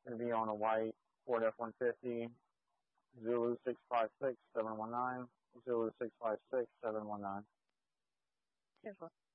going to be on a white Ford F-150, Zulu 656-719, Zulu 656-719. Careful.